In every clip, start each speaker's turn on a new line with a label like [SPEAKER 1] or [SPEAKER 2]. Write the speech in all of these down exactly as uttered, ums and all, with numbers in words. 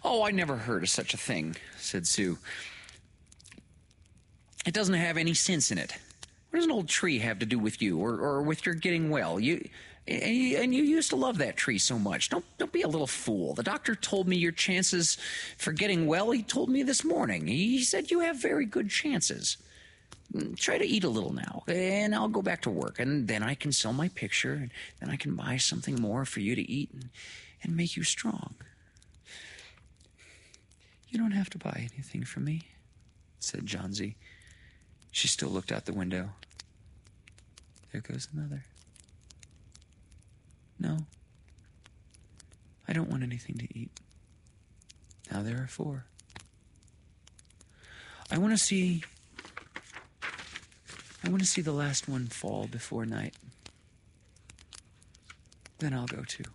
[SPEAKER 1] Oh, I never heard of such a thing, said Sue. It doesn't have any sense in it. What does an old tree have to do with you, or, or with your getting well? You and, you and you used to love that tree so much. Don't don't be a little fool. The doctor told me your chances for getting well. He told me this morning. He said you have very good chances. Try to eat a little now, and I'll go back to work, and then I can sell my picture, and then I can buy something more for you to eat and, and make you strong. You don't have to buy anything from me, said Johnsy. She still looked out the window. There goes another. No, I don't want anything to eat. Now there are four. I want to see... I want to see the last one fall before night. Then I'll go too.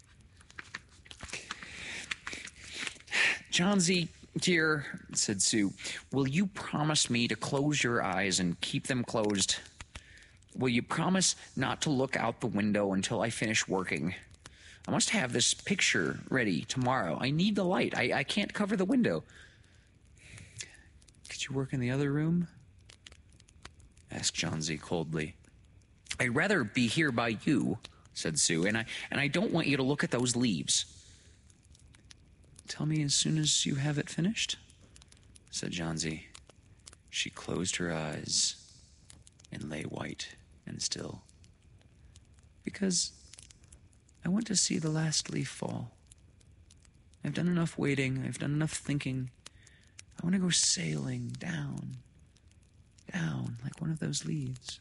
[SPEAKER 1] Johnsy, dear, said Sue, will you promise me to close your eyes and keep them closed? Will you promise not to look out the window until I finish working? I must have this picture ready tomorrow. I need the light. I, I can't cover the window. Could you work in the other room? Asked Johnsy coldly. I'd rather be here by you, said Sue, and I and I don't want you to look at those leaves. Tell me as soon as you have it finished, said Johnsy. She closed her eyes and lay white and still. Because I want to see the last leaf fall. I've done enough waiting. I've done enough thinking. I want to go sailing down, down like one of those leaves.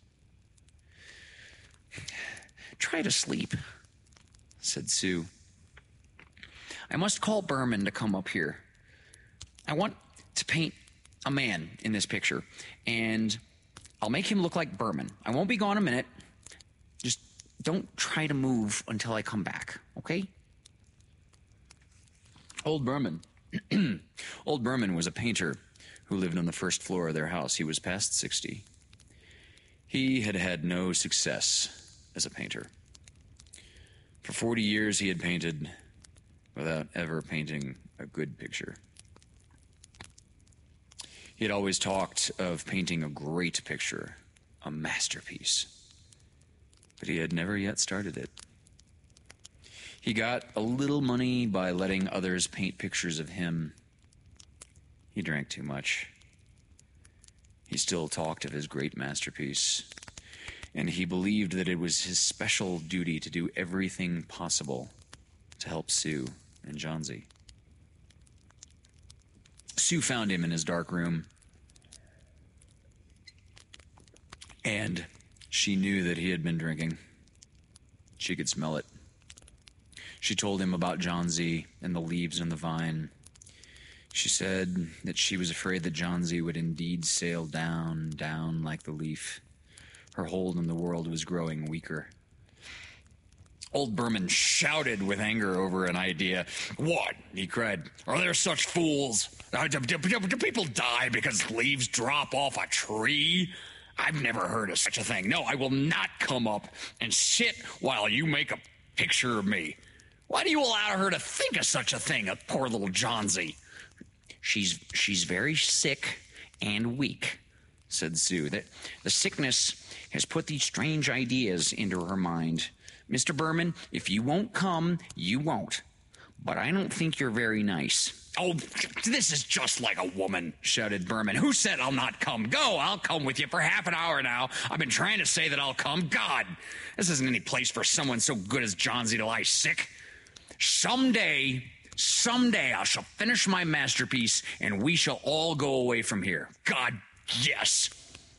[SPEAKER 1] Try to sleep, said Sue. I must call Berman to come up here. I want to paint a man in this picture, and I'll make him look like Berman. I won't be gone a minute. Just don't try to move until I come back, okay? Old Berman. Old Berman was a painter who lived on the first floor of their house. He was past sixty. He had had no success as a painter. For forty years he had painted without ever painting a good picture. He had always talked of painting a great picture, a masterpiece, but he had never yet started it. He got a little money by letting others paint pictures of him. He drank too much. He still talked of his great masterpiece, and he believed that it was his special duty to do everything possible to help Sue and Johnsy. Sue found him in his dark room, and she knew that he had been drinking. She could smell it. She told him about Johnsy and the leaves on the vine. She said that she was afraid that Johnsy would indeed sail down, down like the leaf. Her hold on the world was growing weaker. Old Berman shouted with anger over an idea. "What?" he cried. "Are there such fools? Uh, do, do, do, do people die because leaves drop off a tree? I've never heard of such a thing. No, I will not come up and sit while you make a picture of me. Why do you allow her to think of such a thing, a poor little Johnsy?" She's she's very sick and weak, said Sue. That the sickness has put these strange ideas into her mind. Mister Berman, if you won't come, you won't. But I don't think you're very nice. "Oh, this is just like a woman," shouted Berman. "Who said I'll not come? Go, I'll come with you for half an hour now. I've been trying to say that I'll come. God, this isn't any place for someone so good as Johnsy to lie sick. Someday, someday I shall finish my masterpiece and we shall all go away from here. God, yes."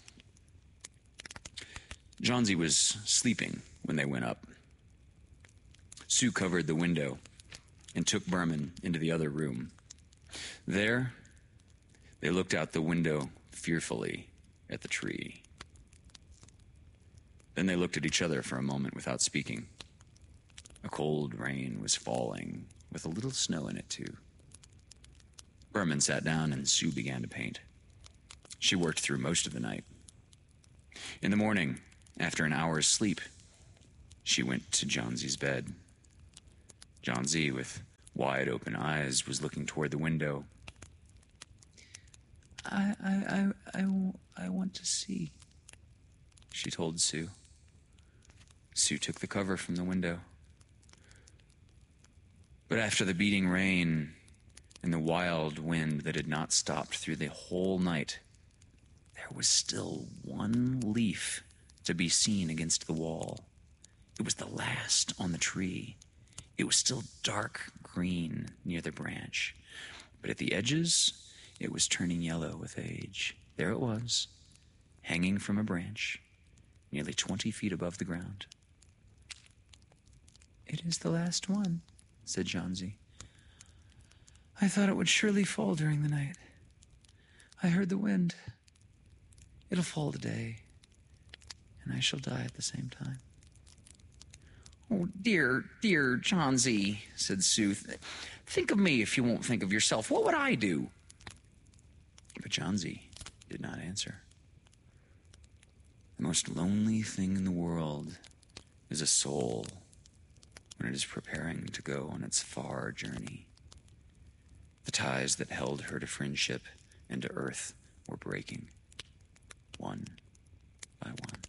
[SPEAKER 1] Johnsy was sleeping when they went up. Sue covered the window and took Berman into the other room. There, they looked out the window fearfully at the tree. Then they looked at each other for a moment without speaking. A cold rain was falling, with a little snow in it, too. Berman sat down and Sue began to paint. She worked through most of the night. In the morning, after an hour's sleep, she went to Johnsy's bed. Johnsy, with wide open eyes, was looking toward the window. I, I, I, I, I want to see, she told Sue. Sue took the cover from the window. But after the beating rain and the wild wind that had not stopped through the whole night, there was still one leaf to be seen against the wall. It was the last on the tree. It was still dark green near the branch, but at the edges, it was turning yellow with age. There it was, hanging from a branch, nearly twenty feet above the ground. It is the last one, said Johnsy. I thought it would surely fall during the night. I heard the wind. It'll fall today, and I shall die at the same time. Oh, dear, dear Johnsy, said Sue. Think of me if you won't think of yourself. What would I do? But Johnsy did not answer. The most lonely thing in the world is a soul when it is preparing to go on its far journey. The ties that held her to friendship and to earth were breaking, one by one.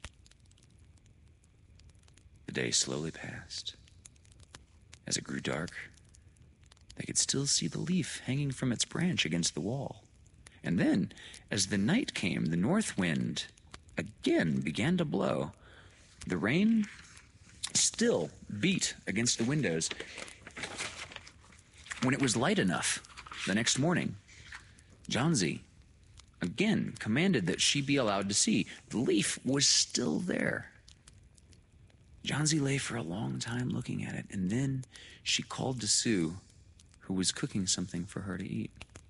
[SPEAKER 1] The day slowly passed. As it grew dark, they could still see the leaf hanging from its branch against the wall. And then, as the night came, the north wind again began to blow. The rain still beat against the windows. When it was light enough the next morning, Johnsy again commanded that she be allowed to see. The leaf was still there. Johnsy lay for a long time looking at it, and then she called to Sue, who was cooking something for her to eat.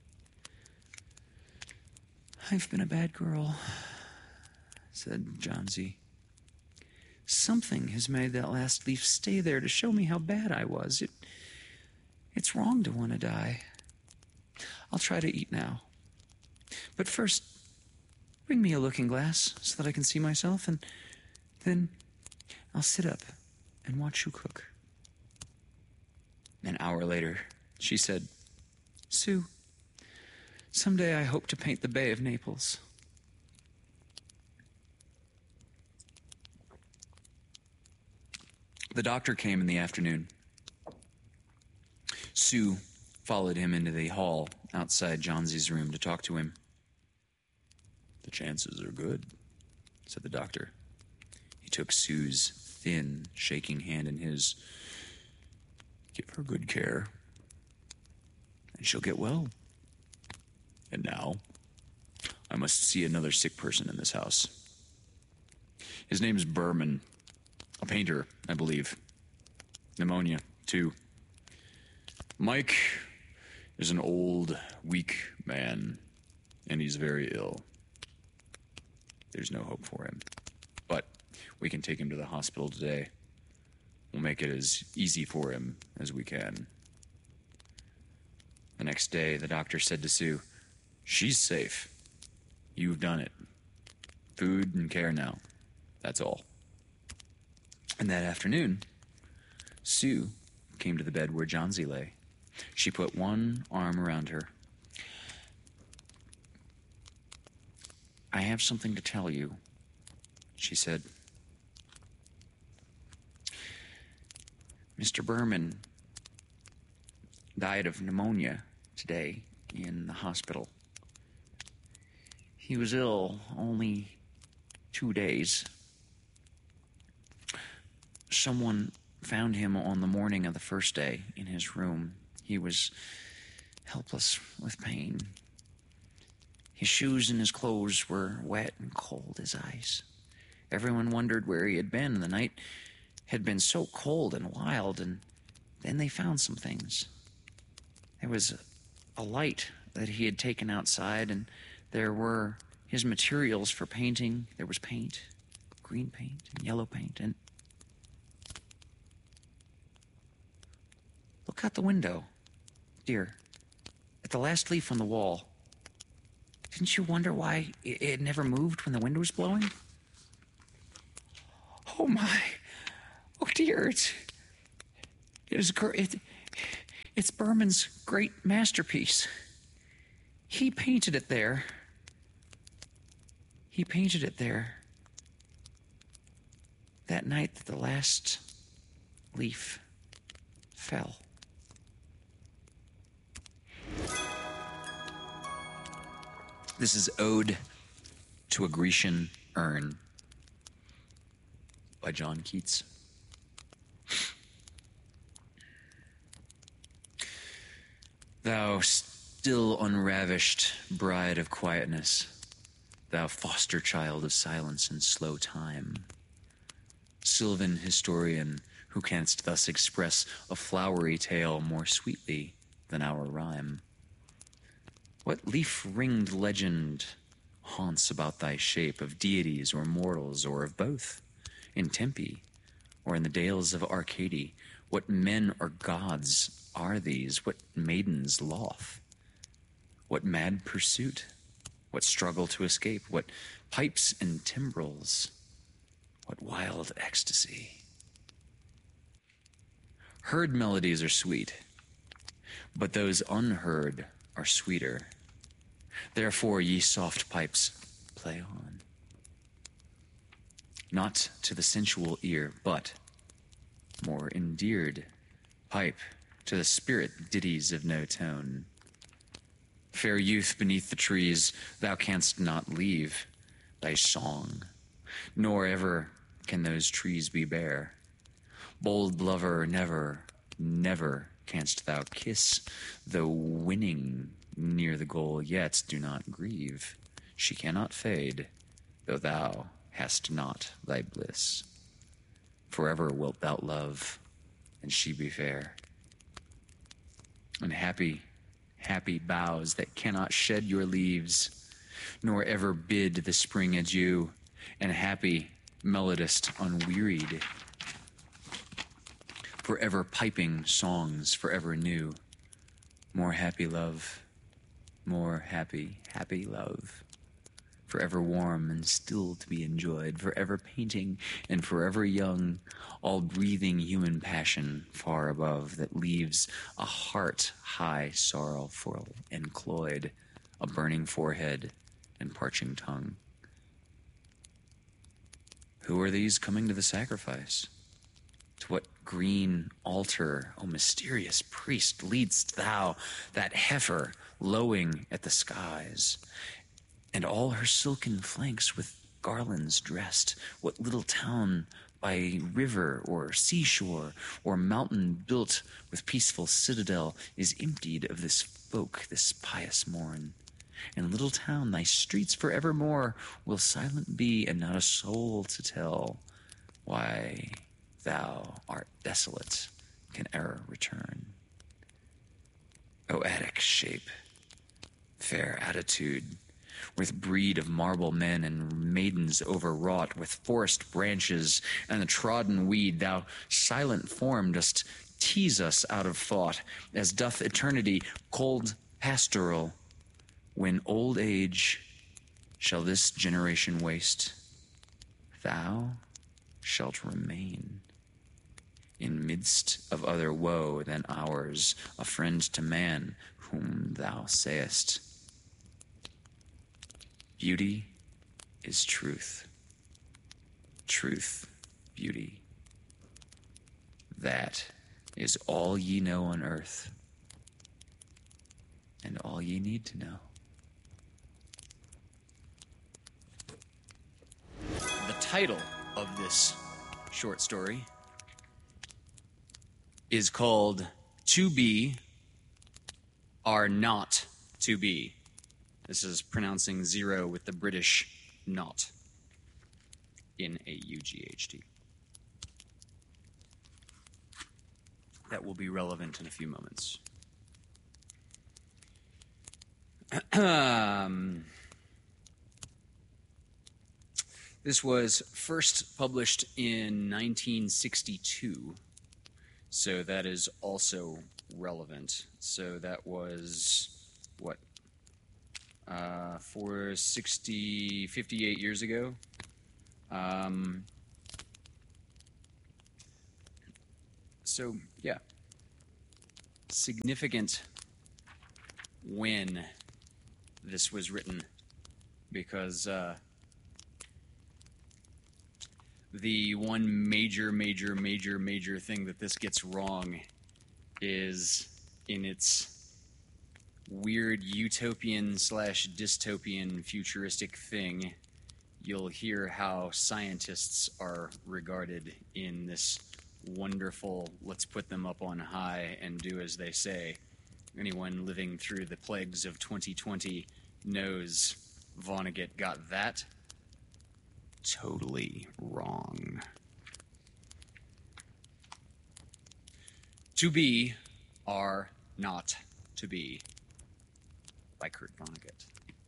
[SPEAKER 1] I've been a bad girl, said Johnsy. Something has made that last leaf stay there to show me how bad I was. It, it's wrong to want to die. I'll try to eat now. But first, bring me a looking glass so that I can see myself, and then I'll sit up and watch you cook. An hour later, she said, Sue, someday I hope to paint the Bay of Naples. The doctor came in the afternoon. Sue followed him into the hall outside Johnsy's room to talk to him. The chances are good, said the doctor. He took Sue's thin, shaking hand in his. Give her good care, and she'll get well. And now, I must see another sick person in this house. His name's Berman. A painter, I believe. Pneumonia, too. Mike is an old, weak man, and he's very ill. There's no hope for him. But we can take him to the hospital today. We'll make it as easy for him as we can. The next day, the doctor said to Sue, She's safe. You've done it. Food and care now. That's all. And that afternoon, Sue came to the bed where Johnsy lay. She put one arm around her. I have something to tell you, she said. Mister Berman died of pneumonia today in the hospital. He was ill only two days. Someone found him on the morning of the first day in his room. He was helpless with pain. His shoes and his clothes were wet and cold as ice. Everyone wondered where he had been. The night had been so cold and wild, and then they found some things. There was a, a light that he had taken outside, and there were his materials for painting. There was paint, green paint and yellow paint, and look out the window, dear, at the last leaf on the wall. Didn't you wonder why it, it never moved when the wind was blowing? Oh my, oh dear, it's, it is, it, It's Berman's great masterpiece. He painted it there. He painted it there that night that the last leaf fell. This is Ode to a Grecian Urn by John Keats. Thou still unravished bride of quietness, thou foster child of silence and slow time, sylvan historian, who canst thus express a flowery tale more sweetly than our rhyme. What leaf-ringed legend haunts about thy shape, of deities or mortals, or of both, in Tempe or in the dales of Arcady? What men or gods are these? What maidens loth? What mad pursuit? What struggle to escape? What pipes and timbrels? What wild ecstasy? Heard melodies are sweet, but those unheard are sweeter. Therefore, ye soft pipes, play on. Not to the sensual ear, but more endeared, pipe to the spirit ditties of no tone. Fair youth beneath the trees, thou canst not leave thy song, nor ever can those trees be bare. Bold lover, never, never canst thou kiss, though winning near the goal, yet do not grieve. She cannot fade, though thou hast not thy bliss. Forever wilt thou love, and she be fair. And happy, happy boughs that cannot shed your leaves, nor ever bid the spring adieu, and happy melodist unwearied, forever piping songs forever new. More happy love, more happy, happy love, forever warm and still to be enjoyed, forever painting and forever young, all breathing human passion far above, that leaves a heart high sorrowful and cloyed, a burning forehead and parching tongue. Who are these coming to the sacrifice? To what green altar, O mysterious priest, leadst thou that heifer lowing at the skies, and all her silken flanks with garlands dressed? What little town by river or seashore or mountain built with peaceful citadel is emptied of this folk this pious morn? And little town, thy streets forevermore will silent be, and not a soul to tell why thou art desolate can e'er return. O Attic shape, fair attitude, with breed of marble men and maidens overwrought, with forest branches and the trodden weed, thou silent form dost tease us out of thought, as doth eternity, cold pastoral. When old age shall this generation waste, thou shalt remain in midst of other woe than ours, a friend to man whom thou sayest. Beauty is truth, truth beauty. That is all ye know on earth, and all ye need to know. The title of this short story is called To Be Are Not To Be. This is pronouncing zero with the British not in a U G H T. That will be relevant in a few moments. um, this was first published in nineteen sixty-two, so that is also relevant. So that was, what, uh, for sixty, fifty-eight years ago. Um, so, yeah. significant when this was written, because uh, the one major, major, major, major thing that this gets wrong is in its weird utopian slash dystopian futuristic thing. You'll hear how scientists are regarded in this wonderful, let's put them up on high and do as they say. Anyone living through the plagues of twenty twenty knows Vonnegut got that totally wrong. To be are not to be, by Kurt Vonnegut.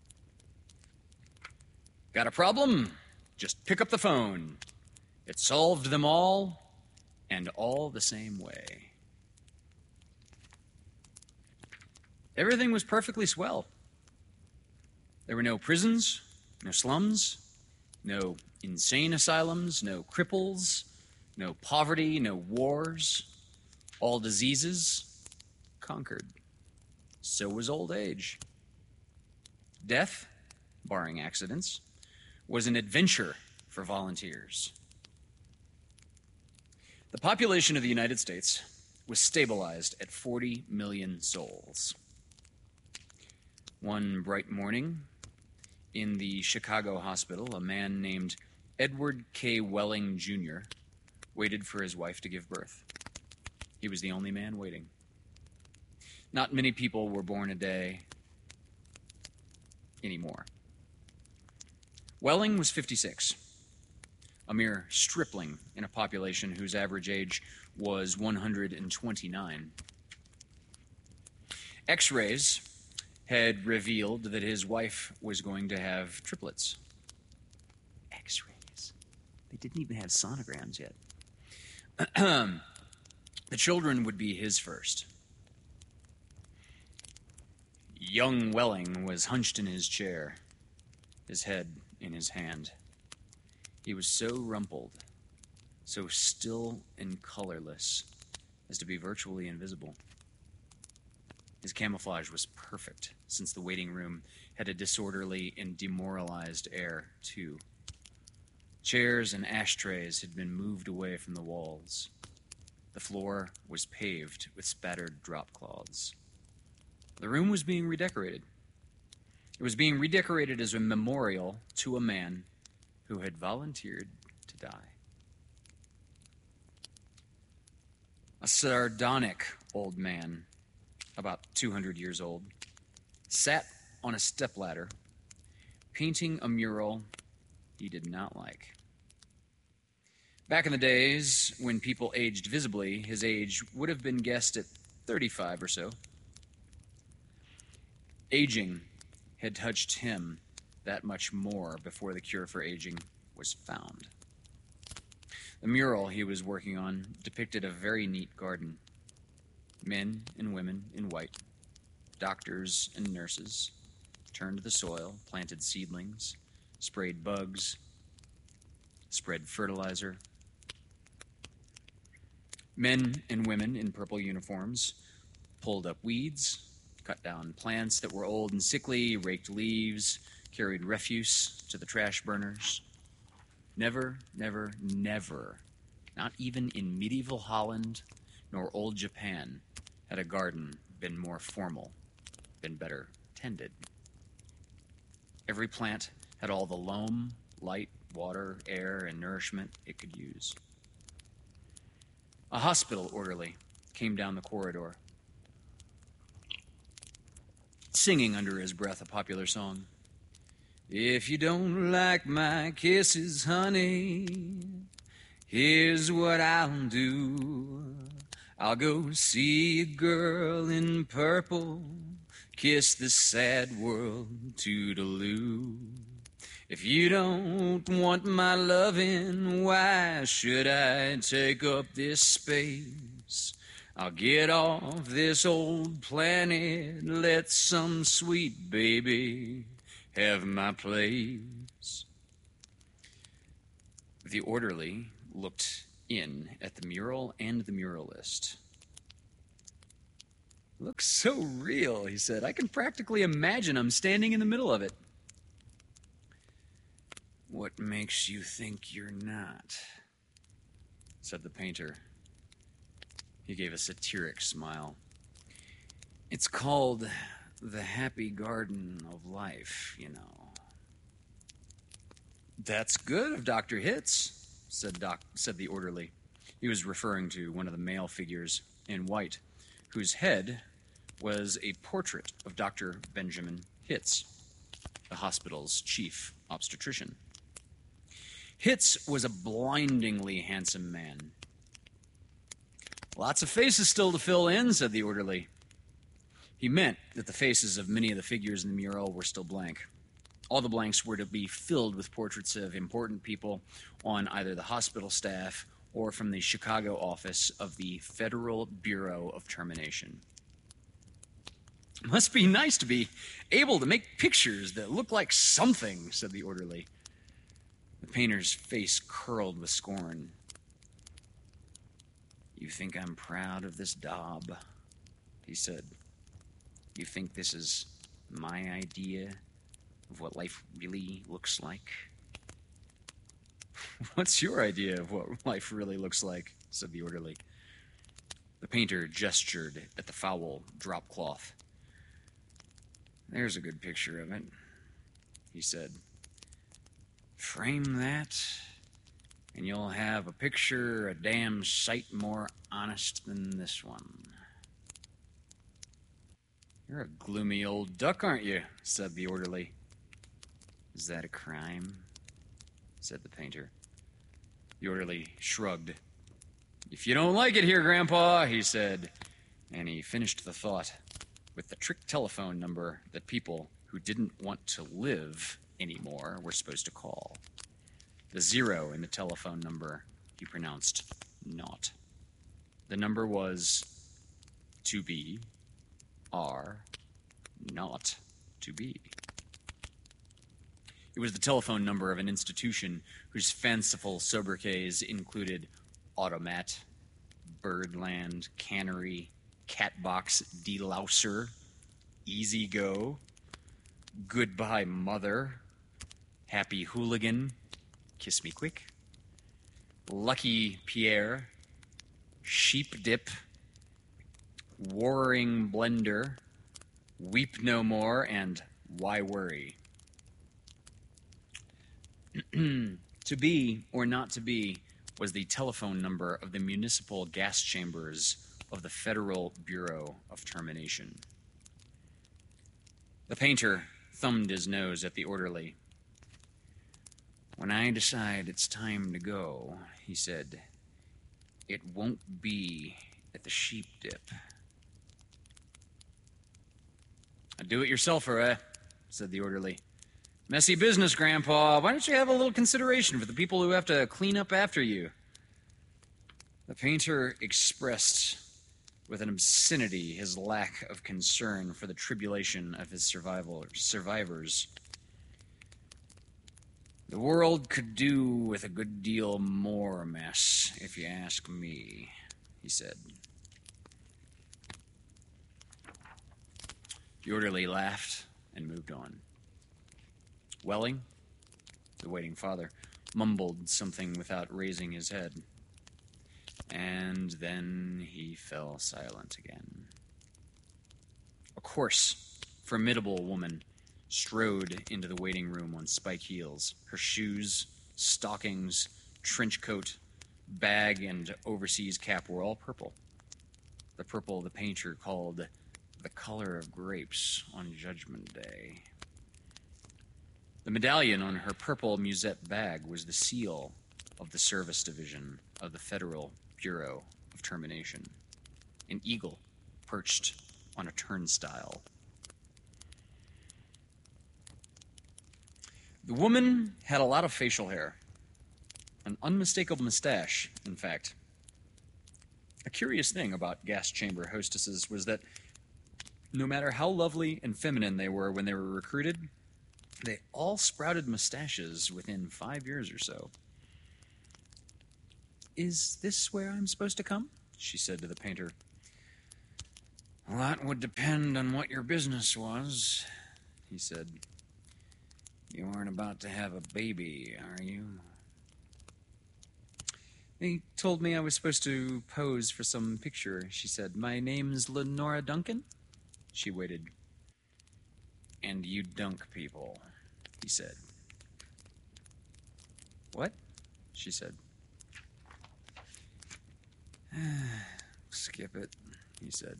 [SPEAKER 1] Got a problem? Just pick up the phone. It solved them all, and all the same way. Everything was perfectly swell. There were no prisons, no slums, no insane asylums, no cripples, no poverty, no wars. All diseases conquered. So was old age. Death, barring accidents, was an adventure for volunteers. The population of the United States was stabilized at forty million souls. One bright morning, in the Chicago hospital, a man named Edward K. Welling, Junior waited for his wife to give birth. He was the only man waiting. Not many people were born a day anymore. Welling was fifty-six, a mere stripling in a population whose average age was one hundred twenty-nine. X-rays had revealed that his wife was going to have triplets. X-rays. They didn't even have sonograms yet. The children would be his first. Young Welling was hunched in his chair, his head in his hand. He was so rumpled, so still and colorless, as to be virtually invisible. His camouflage was perfect, since the waiting room had a disorderly and demoralized air, too. Chairs and ashtrays had been moved away from the walls. The floor was paved with spattered drop cloths. The room was being redecorated. It was being redecorated as a memorial to a man who had volunteered to die. A sardonic old man, about two hundred years old, sat on a stepladder, painting a mural he did not like. Back in the days when people aged visibly, his age would have been guessed at thirty-five or so. Aging had touched him that much more before the cure for aging was found. The mural he was working on depicted a very neat garden. Men and women in white, doctors and nurses, turned the soil, planted seedlings, sprayed bugs, spread fertilizer. Men and women in purple uniforms pulled up weeds, cut down plants that were old and sickly, raked leaves, carried refuse to the trash burners. Never, never, never, not even in medieval Holland nor old Japan, had a garden been more formal, been better tended. Every plant had all the loam, light, water, air, and nourishment it could use. A hospital orderly came down the corridor, singing under his breath a popular song. If you don't like my kisses, honey, here's what I'll do. I'll go see a girl in purple, kiss the sad world toodaloo. If you don't want my loving, why should I take up this space? I'll get off this old planet, let some sweet baby have my place. The orderly looked in at the mural and the muralist. Looks so real, he said. I can practically imagine I'm standing in the middle of it. What makes you think you're not? Said the painter. He gave a satiric smile. It's called the happy garden of life, you know. That's good of Doctor Hitz, said, doc, said the orderly. He was referring to one of the male figures in white, whose head was a portrait of Doctor Benjamin Hitz, the hospital's chief obstetrician. Hitz was a blindingly handsome man. Lots of faces still to fill in, said the orderly. He meant that the faces of many of the figures in the mural were still blank. All the blanks were to be filled with portraits of important people on either the hospital staff or from the Chicago office of the Federal Bureau of Termination. Must be nice to be able to make pictures that look like something, said the orderly. The painter's face curled with scorn. You think I'm proud of this daub? He said. You think this is my idea of what life really looks like? What's your idea of what life really looks like? Said the orderly. The painter gestured at the foul drop cloth. There's a good picture of it, he said. Frame that, and you'll have a picture a damn sight more honest than this one. You're a gloomy old duck, aren't you? Said the orderly. Is that a crime? Said the painter. The orderly shrugged. If you don't like it here, Grandpa, he said, and he finished the thought with the trick telephone number that people who didn't want to live anymore were supposed to call. The zero in the telephone number he pronounced naught. The number was to be, are, not to be. It was the telephone number of an institution whose fanciful sobriquets included Automat, Birdland, Cannery, Catbox, Delouser, Easy Go, Goodbye Mother, Happy Hooligan, Kiss Me Quick, Lucky Pierre, Sheep Dip, Warring Blender, Weep No More, and Why Worry? To be or not to be was the telephone number of the municipal gas chambers of the Federal Bureau of Termination. The painter thumbed his nose at the orderly. When I decide it's time to go, he said, it won't be at the Sheep Dip. A do-it-yourselfer, eh? Said the orderly. Messy business, Grandpa. Why don't you have a little consideration for the people who have to clean up after you? The painter expressed with an obscenity his lack of concern for the tribulation of his survival, survivors. The world could do with a good deal more mess, if you ask me, he said. The orderly laughed and moved on. Welling, the waiting father, mumbled something without raising his head. And then he fell silent again. A coarse, formidable woman strode into the waiting room on spike heels. Her shoes, stockings, trench coat, bag, and overseas cap were all purple. The purple the painter called the color of grapes on Judgment Day. The medallion on her purple musette bag was the seal of the Service Division of the Federal Bureau of Termination. An eagle perched on a turnstile. The woman had a lot of facial hair. An unmistakable mustache, in fact. A curious thing about gas chamber hostesses was that no matter how lovely and feminine they were when they were recruited, they all sprouted mustaches within five years or so. Is this where I'm supposed to come? She said to the painter. A lot would depend on what your business was, he said. You aren't about to have a baby, are you? They told me I was supposed to pose for some picture, she said. My name's Lenora Duncan. She waited. And you dunk people, he said. What? She said. Skip it, he said.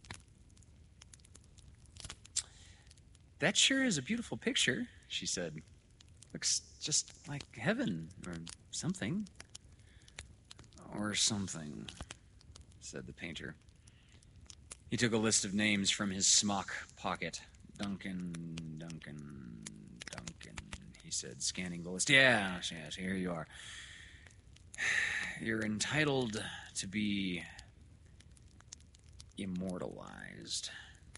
[SPEAKER 1] That sure is a beautiful picture, she said. Looks just like heaven, or something. Or something, said the painter. He took a list of names from his smock pocket. Duncan, Duncan, Duncan, he said, scanning the list. Yes, yes, here you are. You're entitled to be immortalized.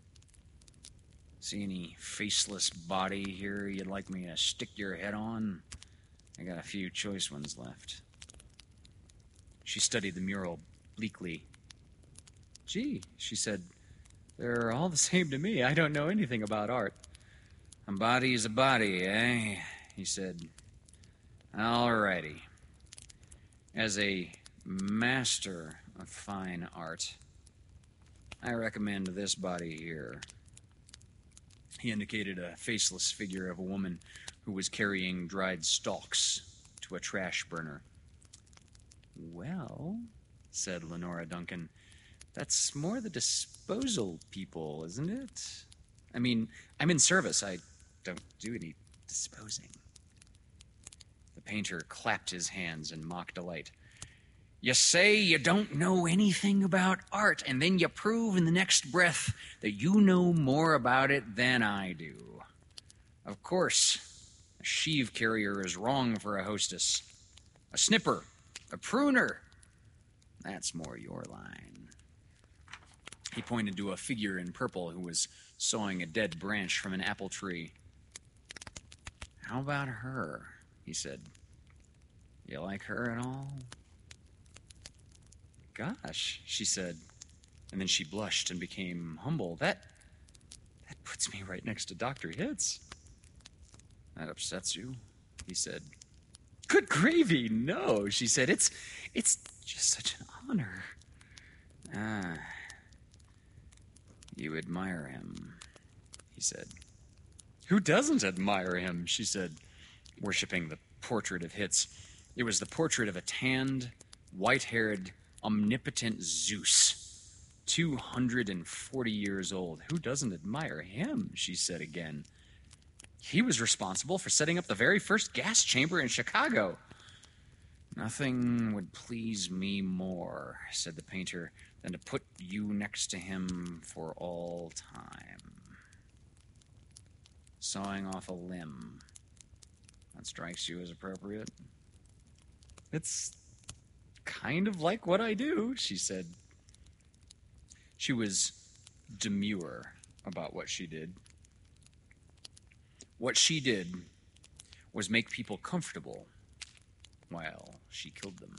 [SPEAKER 1] See any faceless body here you'd like me to stick your head on? I got a few choice ones left. She studied the mural bleakly. Gee, she said, they're all the same to me. I don't know anything about art. A body is a body, eh? He said. All righty. As a master of fine art, I recommend this body here. He indicated a faceless figure of a woman who was carrying dried stalks to a trash burner. Well, said Lenora Duncan, that's more the disposal people, isn't it? I mean, I'm in service. I don't do any disposing. The painter clapped his hands in mock delight. You say you don't know anything about art, and then you prove in the next breath that you know more about it than I do. Of course, a sheave carrier is wrong for a hostess. A snipper, a pruner, that's more your line. He pointed to a figure in purple who was sawing a dead branch from an apple tree. How about her? He said. You like her at all? Gosh, she said, and then she blushed and became humble. That that puts me right next to Doctor Hitz. That upsets you, he said. Good gravy, no, she said. It's it's just such an honor. Ah, you admire him, he said. Who doesn't admire him, she said, worshipping the portrait of Hitz. It was the portrait of a tanned, white-haired, omnipotent Zeus, two hundred forty years old. Who doesn't admire him, she said again. He was responsible for setting up the very first gas chamber in Chicago. Nothing would please me more, said the painter, than to put you next to him for all time. Sawing off a limb. That strikes you as appropriate? It's kind of like what I do, she said. She was demure about what she did. What she did was make people comfortable while she killed them.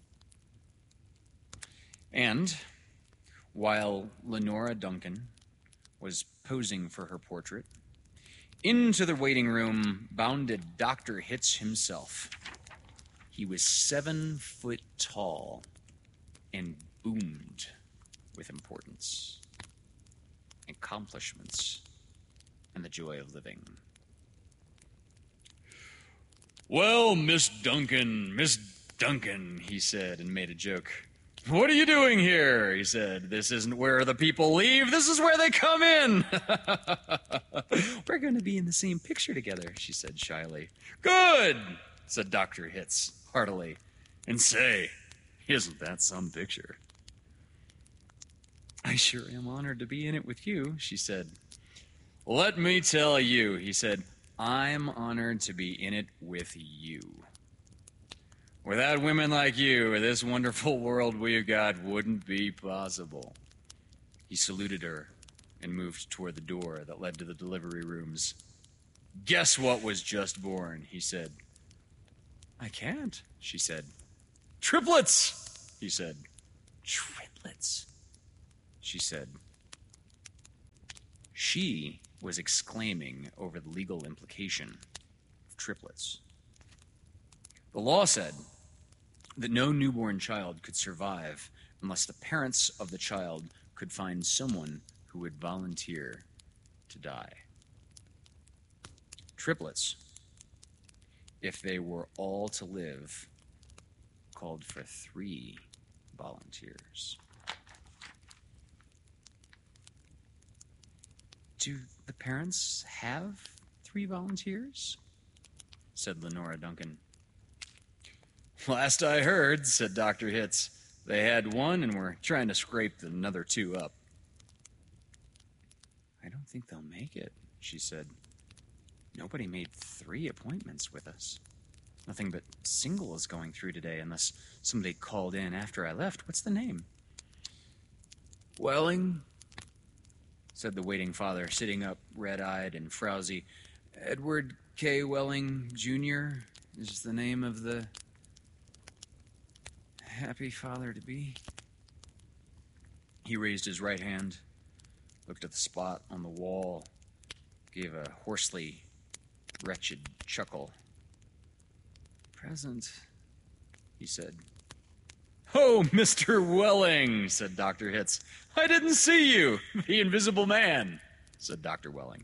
[SPEAKER 1] And while Lenora Duncan was posing for her portrait, into the waiting room bounded Doctor Hitz himself. He was seven foot tall and boomed with importance, accomplishments, and the joy of living. Well, Miss Duncan, Miss Duncan, he said, and made a joke. What are you doing here? He said. This isn't where the people leave. This is where they come in. We're going to be in the same picture together, she said shyly. Good, said Doctor Hitz heartily. And say, isn't that some picture? I sure am honored to be in it with you, she said. Let me tell you, he said, I'm honored to be in it with you. Without women like you, this wonderful world we've got wouldn't be possible. He saluted her and moved toward the door that led to the delivery rooms. Guess what was just born, he said. I can't, she said. Triplets, he said. Triplets, she said. She was exclaiming over the legal implication of triplets. The law said that no newborn child could survive unless the parents of the child could find someone who would volunteer to die. Triplets, if they were all to live, called for three volunteers. Do the parents have three volunteers? Said Lenora Duncan. Last I heard, said Doctor Hitz, they had one and were trying to scrape the another two up. I don't think they'll make it, she said. Nobody made three appointments with us. Nothing but single is going through today unless somebody called in after I left. What's the name? Welling, said the waiting father, sitting up, red-eyed and frowsy. Edward K. Welling, Junior is the name of the happy father-to-be. He raised his right hand, looked at the spot on the wall, gave a hoarsely wretched chuckle. Present, he said. Oh, Mister Welling, said Doctor Hitz. I didn't see you, the invisible man, said Doctor Welling.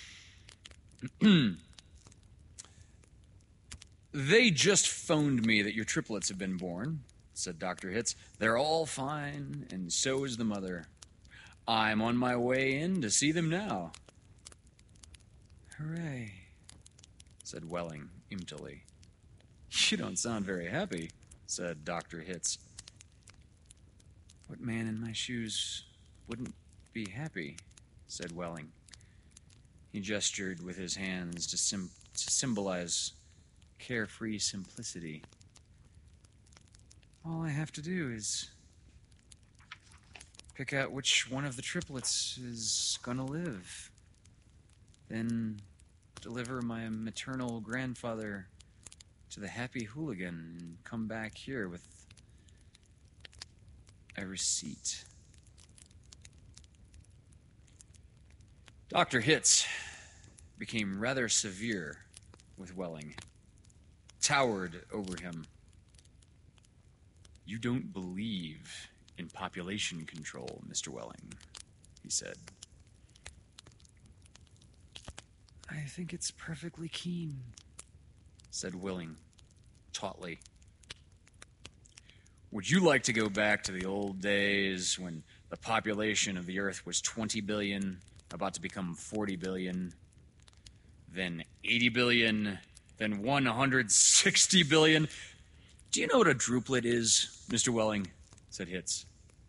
[SPEAKER 1] They just phoned me that your triplets have been born, said Doctor Hitz. They're all fine, and so is the mother. I'm on my way in to see them now. Hooray, said Welling emptily. You don't sound very happy, said Doctor Hitz. What man in my shoes wouldn't be happy, said Welling. He gestured with his hands to, sim- to symbolize carefree simplicity. All I have to do is pick out which one of the triplets is gonna live. Then deliver my maternal grandfather to the happy hooligan and come back here with a receipt. Doctor Hitz became rather severe with Welling, towered over him. You don't believe in population control, Mister Welling, he said. I think it's perfectly keen, said Welling, tautly. Would you like to go back to the old days when the population of the Earth was twenty billion, about to become forty billion, then eighty billion, then one hundred sixty billion? Do you know what a druplet is, Mister Welling? Said Hitz.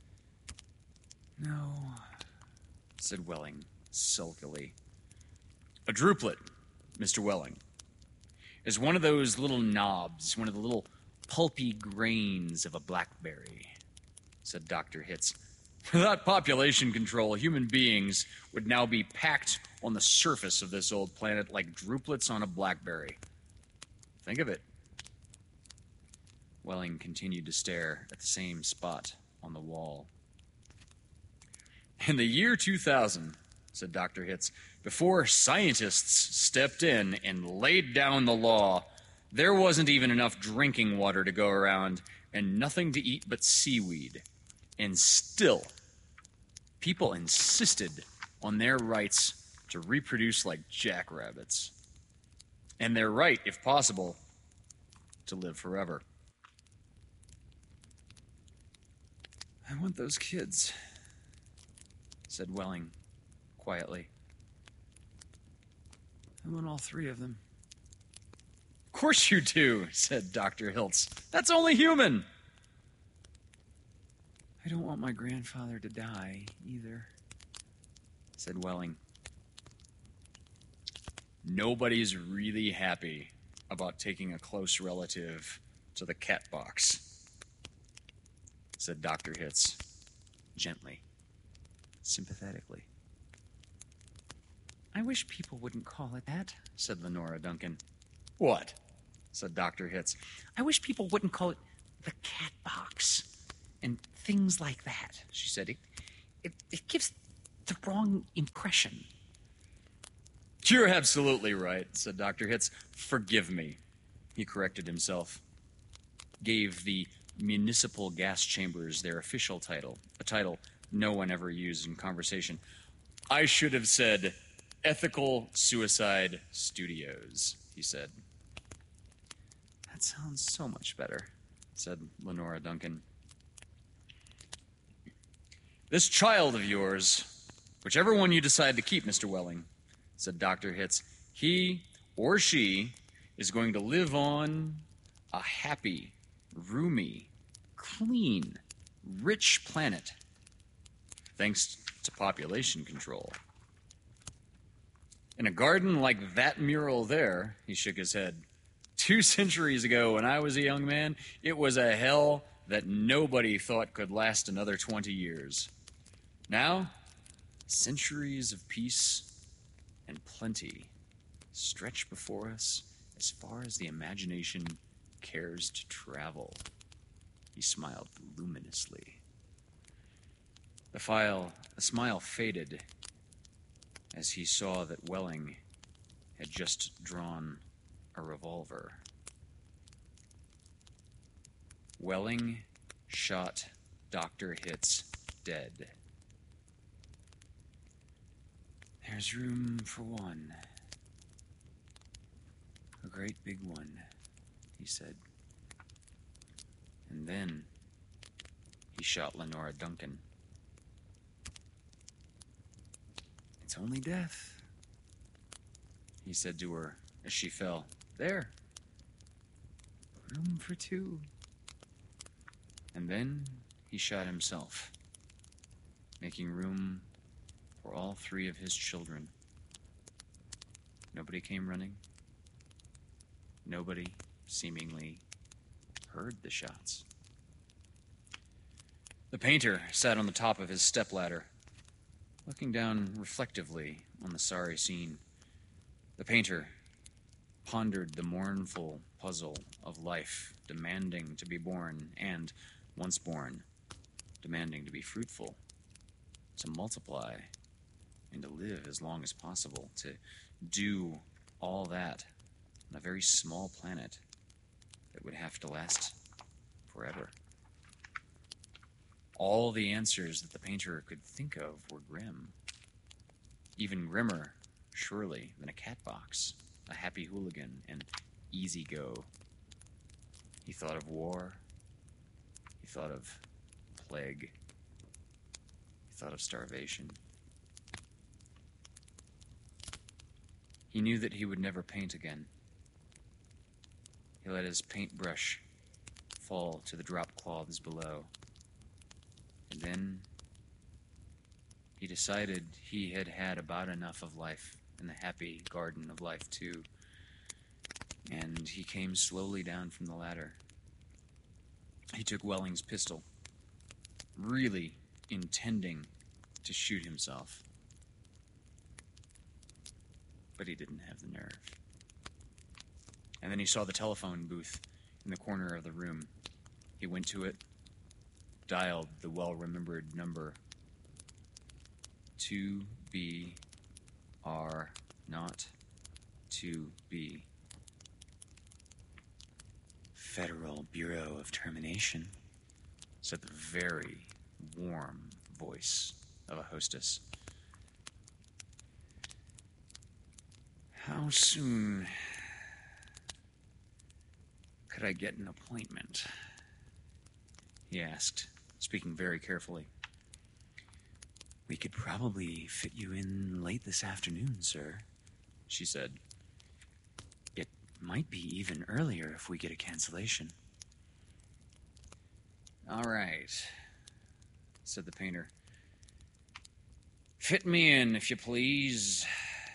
[SPEAKER 1] No, said Welling, sulkily. A druplet, Mister Welling, is one of those little knobs, one of the little pulpy grains of a blackberry, said Doctor Hitz. Without population control, human beings would now be packed on the surface of this old planet like drupelets on a blackberry. Think of it. Welling continued to stare at the same spot on the wall. In the year two thousand, said Doctor Hitz, before scientists stepped in and laid down the law, there wasn't even enough drinking water to go around and nothing to eat but seaweed. And still, people insisted on their rights to reproduce like jackrabbits. And their right, if possible, to live forever. I want those kids, said Welling quietly. I want all three of them. Of course you do, said Doctor Hitz. That's only human. I don't want my grandfather to die, either, said Welling. Nobody's really happy about taking a close relative to the cat box, said Doctor Hitz, gently, sympathetically. I wish people wouldn't call it that, said Lenora Duncan. What? Said Doctor Hitz. I wish people wouldn't call it the cat box and things like that, she said. It, it, it gives the wrong impression. You're absolutely right, said Doctor Hitz. Forgive me. He corrected himself. Gave the municipal gas chambers their official title, a title no one ever used in conversation. I should have said Ethical Suicide Studios, he said. That sounds so much better, said Lenora Duncan. This child of yours, whichever one you decide to keep, Mister Welling, said Doctor Hitz, he or she is going to live on a happy, roomy, clean, rich planet, thanks to population control. In a garden like that mural there, he shook his head. Two centuries ago, when I was a young man, it was a hell that nobody thought could last another twenty years. Now, centuries of peace and plenty stretch before us as far as the imagination cares to travel. He smiled luminously. The file, the smile faded as he saw that Welling had just drawn a revolver. Welling shot Doctor Hitz dead. There's room for one. A great big one, he said. And then he shot Lenora Duncan. It's only death, he said to her as she fell. There. Room for two. And then he shot himself, making room for all three of his children. Nobody came running. Nobody seemingly heard the shots. The painter sat on the top of his stepladder, looking down reflectively on the sorry scene. The painter pondered the mournful puzzle of life, demanding to be born, and, once born, demanding to be fruitful, to multiply, and to live as long as possible, to do all that on a very small planet that would have to last forever. All the answers that the painter could think of were grim. Even grimmer, surely, than a cat box, a happy hooligan, and easy go. He thought of war. He thought of plague. He thought of starvation. He knew that he would never paint again. He let his paintbrush fall to the drop cloths below. And then he decided he had had about enough of life in the happy garden of life, too. And he came slowly down from the ladder. He took Welling's pistol, really intending to shoot himself. But he didn't have the nerve. And then he saw the telephone booth in the corner of the room. He went to it, dialed the well-remembered number. two B R not two B. Federal Bureau of Termination, said the very warm voice of a hostess. How soon could I get an appointment? He asked, speaking very carefully. We could probably fit you in late this afternoon, sir, she said. It might be even earlier if we get a cancellation. All right, said the painter. Fit me in, if you please.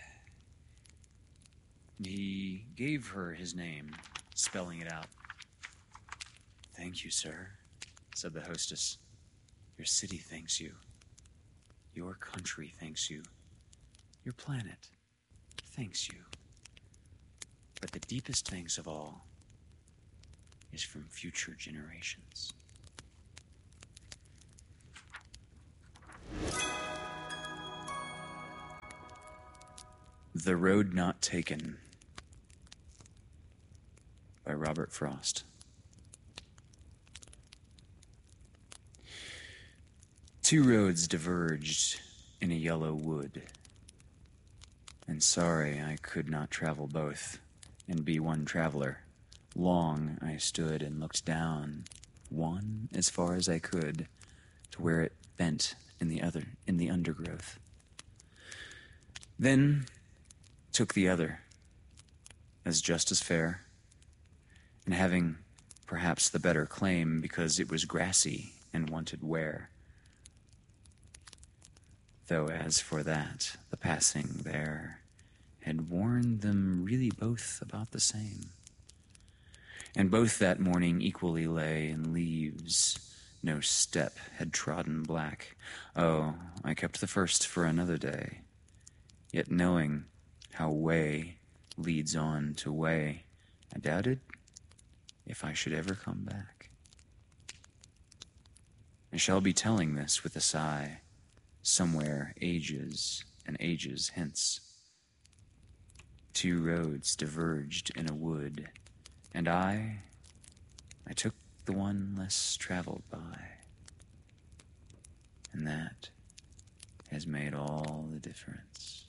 [SPEAKER 1] He gave her his name, spelling it out. Thank you, sir, said the hostess. Your city thanks you. Your country thanks you. Your planet thanks you. But the deepest thanks of all is from future generations. The Road Not Taken by Robert Frost. Two roads diverged in a yellow wood, and sorry I could not travel both and be one traveler. Long I stood and looked down, one as far as I could, to where it bent in the other, in the undergrowth. Then took the other, as just as fair, and having perhaps the better claim because it was grassy and wanted wear. Though as for that, the passing there had warned them really both about the same. And both that morning equally lay in leaves, no step had trodden black. Oh, I kept the first for another day, yet knowing how way leads on to way, I doubted if I should ever come back. I shall be telling this with a sigh, somewhere ages and ages hence. Two roads diverged in a wood, and I, I took the one less traveled by. And that has made all the difference.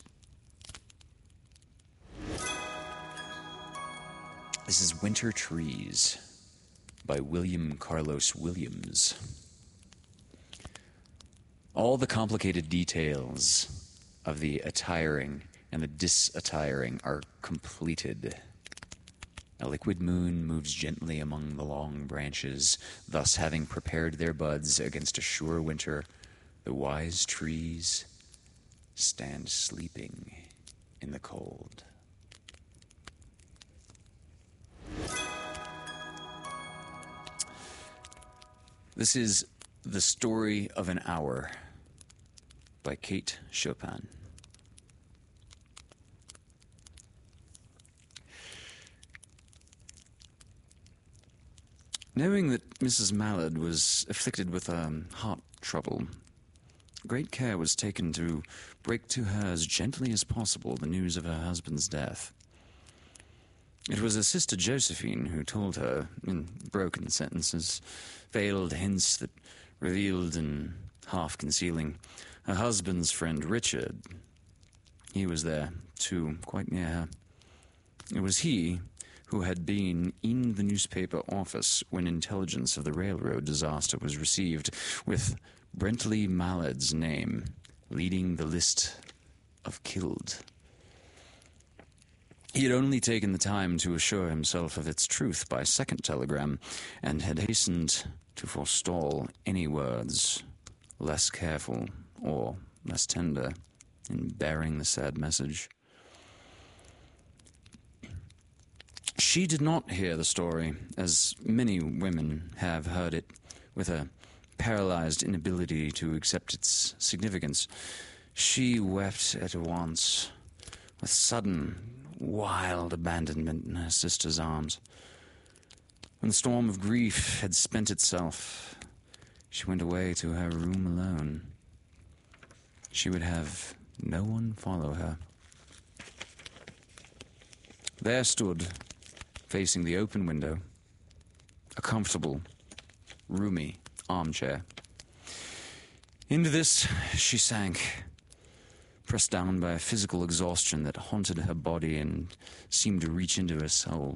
[SPEAKER 1] This is Winter Trees by William Carlos Williams. All the complicated details of the attiring and the disattiring are completed. A liquid moon moves gently among the long branches, thus having prepared their buds against a sure winter. The wise trees stand sleeping in the cold. This is The Story of an Hour by Kate Chopin. Knowing that Missus Mallard was afflicted with um, heart trouble, great care was taken to break to her as gently as possible the news of her husband's death. It was her sister Josephine who told her, in broken sentences, veiled hints that revealed and half-concealing, her husband's friend Richard. He was there, too, quite near her. It was he who had been in the newspaper office when intelligence of the railroad disaster was received, with Brentley Mallard's name leading the list of killed. He had only taken the time to assure himself of its truth by second telegram, and had hastened to forestall any words less careful or less tender in bearing the sad message. She did not hear the story, as many women have heard it, with a paralyzed inability to accept its significance. She wept at once, with sudden, wild abandonment in her sister's arms. When the storm of grief had spent itself, she went away to her room alone. She would have no one follow her. There stood, facing the open window, a comfortable, roomy armchair. Into this she sank, pressed down by a physical exhaustion that haunted her body and seemed to reach into her soul.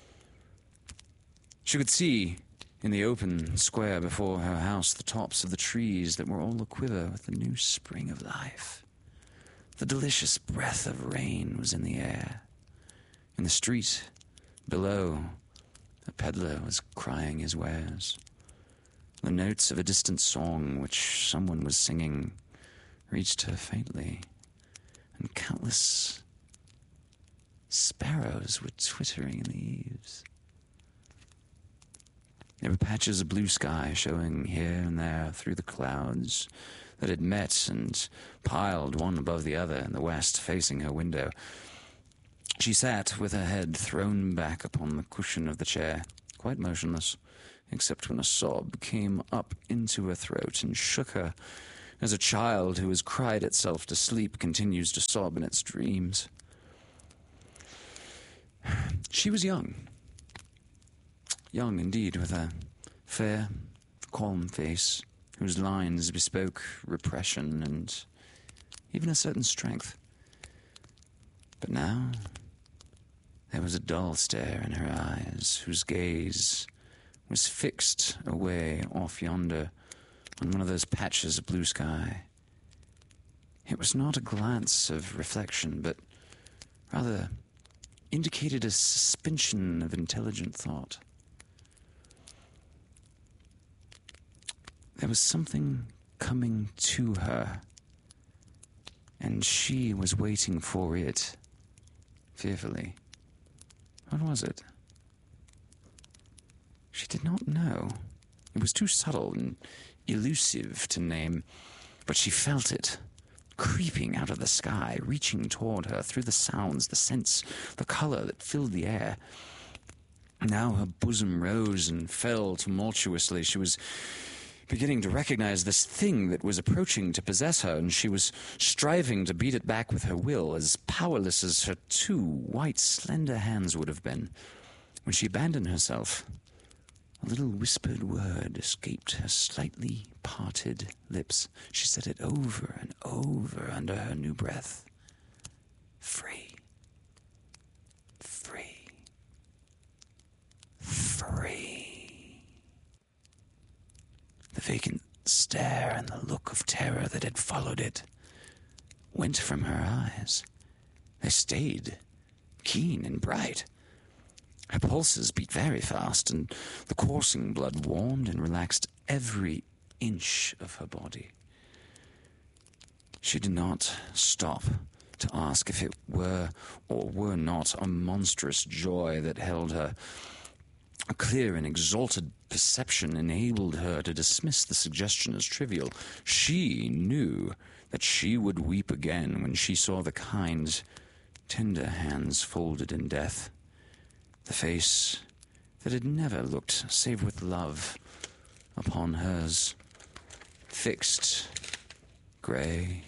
[SPEAKER 1] She could see, in the open square before her house, the tops of the trees that were all aquiver with the new spring of life. The delicious breath of rain was in the air. In the street below, a peddler was crying his wares. The notes of a distant song which someone was singing reached her faintly, and countless sparrows were twittering in the eaves. There were patches of blue sky showing here and there through the clouds that had met and piled one above the other in the west, facing her window. She sat with her head thrown back upon the cushion of the chair, quite motionless, except when a sob came up into her throat and shook her, as a child who has cried itself to sleep continues to sob in its dreams. She was young. Young indeed, with a fair, calm face, whose lines bespoke repression and even a certain strength. But now there was a dull stare in her eyes, whose gaze was fixed away off yonder on one of those patches of blue sky. It was not a glance of reflection, but rather indicated a suspension of intelligent thought. There was something coming to her, and she was waiting for it, fearfully. What was it? She did not know. It was too subtle and elusive to name, but she felt it, creeping out of the sky, reaching toward her through the sounds, the scents, the color that filled the air. Now her bosom rose and fell tumultuously. She was beginning to recognize this thing that was approaching to possess her, and she was striving to beat it back with her will, as powerless as her two white, slender hands would have been. When she abandoned herself, a little whispered word escaped her slightly parted lips. She said it over and over under her new breath. Free. Free. Free. The vacant stare and the look of terror that had followed it went from her eyes. They stayed, keen and bright. Her pulses beat very fast, and the coursing blood warmed and relaxed every inch of her body. She did not stop to ask if it were or were not a monstrous joy that held her. A clear and exalted perception enabled her to dismiss the suggestion as trivial. She knew that she would weep again when she saw the kind, tender hands folded in death. The face that had never looked save with love upon hers, fixed, grey,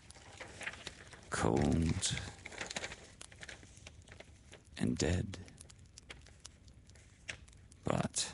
[SPEAKER 1] cold, and dead. But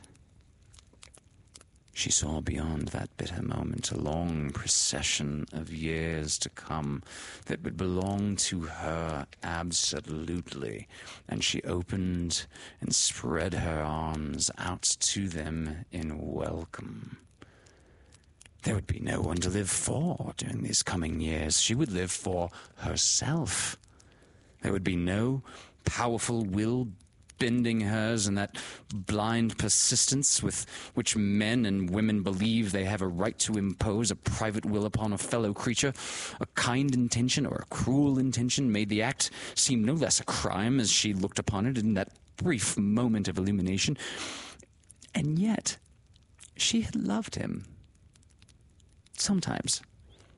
[SPEAKER 1] she saw beyond that bitter moment a long procession of years to come that would belong to her absolutely, and she opened and spread her arms out to them in welcome. There would be no one to live for during these coming years. She would live for herself. There would be no powerful will bending hers and that blind persistence with which men and women believe they have a right to impose a private will upon a fellow creature. A kind intention or a cruel intention made the act seem no less a crime as she looked upon it in that brief moment of illumination. And yet, she had loved him. Sometimes.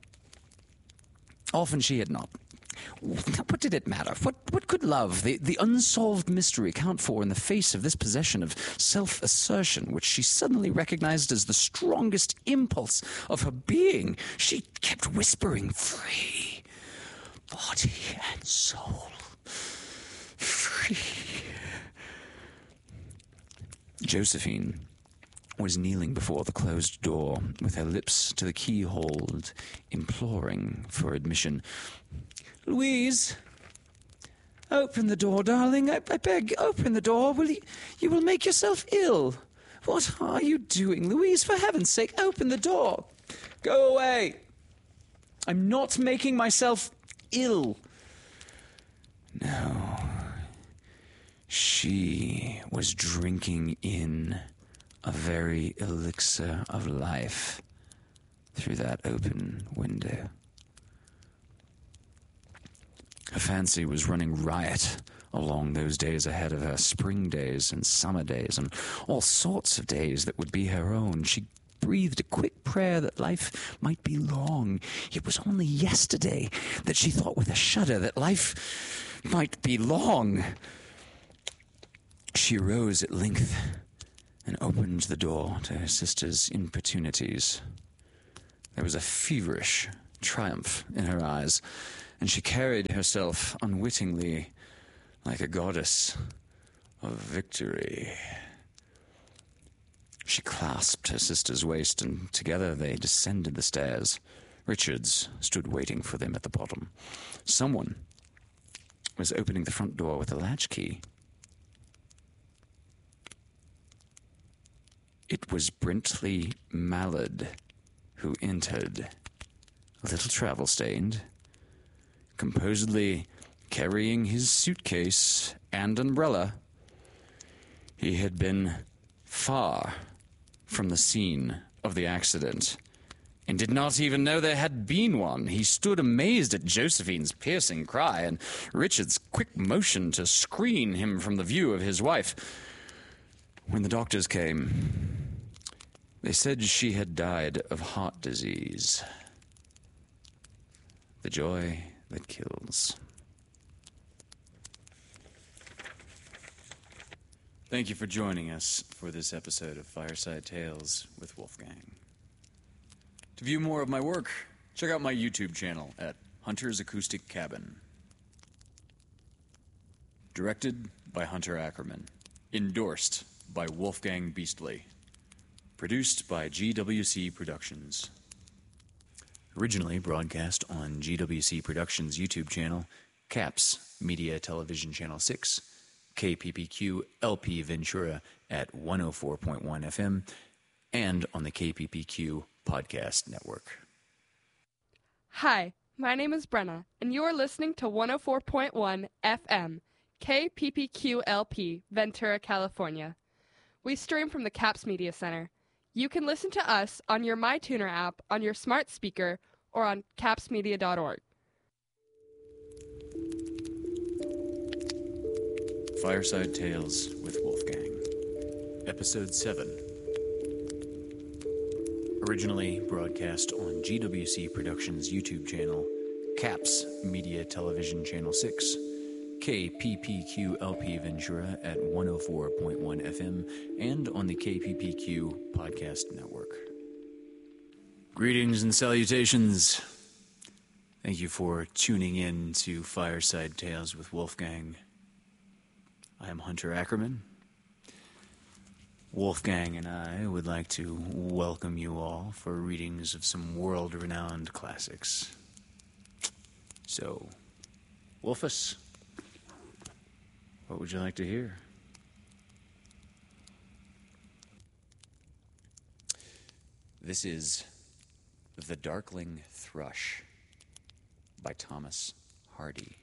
[SPEAKER 1] Often she had not. What did it matter? What what could love, the, the unsolved mystery, count for in the face of this possession of self-assertion, which she suddenly recognized as the strongest impulse of her being? She kept whispering, free, body and soul, free. Josephine was kneeling before the closed door, with her lips to the keyhole, imploring for admission. Louise, open the door, darling. I, I beg, open the door. Will you, you will make yourself ill. What are you doing, Louise? For heaven's sake, open the door. Go away. I'm not making myself ill. No. She was drinking in a very elixir of life through that open window. Her fancy was running riot along those days ahead of her, spring days and summer days and all sorts of days that would be her own. She breathed a quick prayer that life might be long. It was only yesterday that she thought with a shudder that life might be long. She arose at length and opened the door to her sister's importunities. There was a feverish triumph in her eyes, and she carried herself unwittingly like a goddess, of victory. She clasped her sister's waist, and together they descended the stairs. Richards stood waiting for them at the bottom. Someone was opening the front door with a latchkey. It was Brentley Mallard who entered, a little travel-stained, composedly carrying his suitcase and umbrella. He had been far from the scene of the accident and did not even know there had been one. He stood amazed at Josephine's piercing cry and Richard's quick motion to screen him from the view of his wife. When the doctors came, they said she had died of heart disease. The joy that kills. Thank you for joining us for this episode of Fireside Tales with Wolfgang. To view more of my work, check out my YouTube channel at Hunter's Acoustic Cabin. Directed by Hunter Ackerman. Endorsed by Wolfgang Beastly. Produced by G W C Productions. Originally broadcast on G W C Productions' YouTube channel, CAPS Media Television Channel six, K P P Q L P Ventura at one oh four point one F M, and on the K P P Q Podcast Network.
[SPEAKER 2] Hi, my name is Brenna, and you are listening to one oh four point one F M, K P P Q L P, Ventura, California. We stream from the CAPS Media Center. You can listen to us on your MyTuner app, on your smart speaker, or on caps media dot org.
[SPEAKER 1] Fireside Tales with Wolfgang, Episode seven. Originally broadcast on G W C Productions' YouTube channel, CAPS Media Television Channel six, K P P Q L P Ventura at one oh four point one F M, and on the K P P Q Podcast Network. Greetings and salutations. Thank you for tuning in to Fireside Tales with Wolfgang. I am Hunter Ackerman. Wolfgang and I would like to welcome you all for readings of some world-renowned classics. So, Wolfus, what would you like to hear? This is The Darkling Thrush by Thomas Hardy.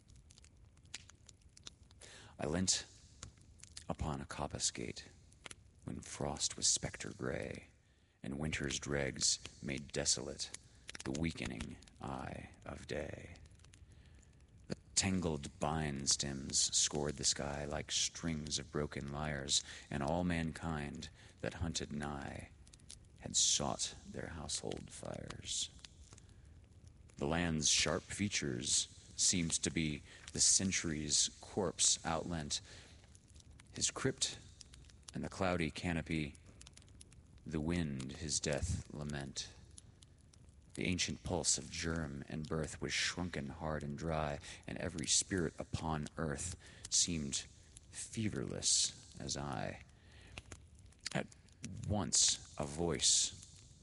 [SPEAKER 1] I leant upon a coppice gate when frost was spectre gray and winter's dregs made desolate the weakening eye of day. The tangled vine stems scored the sky like strings of broken lyres, and all mankind that hunted nigh had sought their household fires. The land's sharp features seemed to be the century's corpse outlent, his crypt and the cloudy canopy, the wind his death lament. The ancient pulse of germ and birth was shrunken hard and dry, and every spirit upon earth seemed feverless as I. At once a voice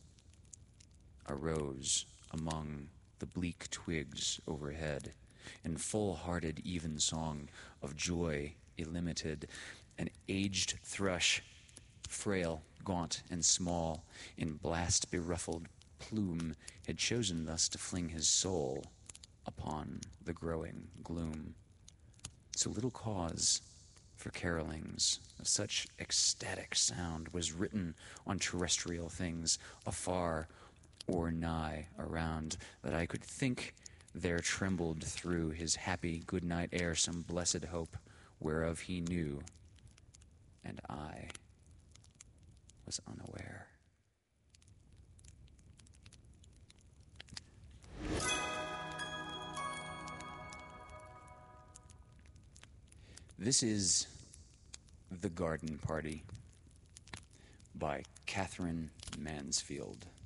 [SPEAKER 1] arose among the bleak twigs overhead, in full-hearted evensong of joy illimited. An aged thrush, frail, gaunt, and small, in blast-beruffled plume, had chosen thus to fling his soul upon the growing gloom. So little cause for carolings of such ecstatic sound was written on terrestrial things, afar or nigh around, that I could think there trembled through his happy good-night air some blessed hope, whereof he knew, and I was unaware. This is The Garden Party by Catherine Mansfield.